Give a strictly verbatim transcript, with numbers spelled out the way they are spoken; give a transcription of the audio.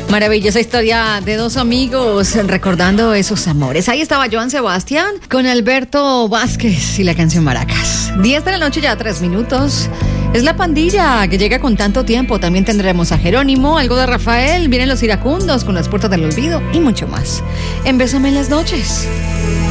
Maravillosa historia de dos amigos recordando esos amores. Ahí estaba Joan Sebastián con Alberto Vázquez y la canción Maracas. diez de la noche, ya tres minutos. Es la pandilla que llega con tanto tiempo. También tendremos a Jerónimo, algo de Rafael, vienen los iracundos con las puertas del olvido y mucho más. En Bésame en las noches.